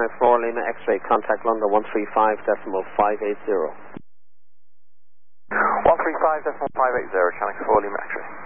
Channel 4 Lima X-ray, contact London 135.580. 135.580, Channel 4 Lima X-ray.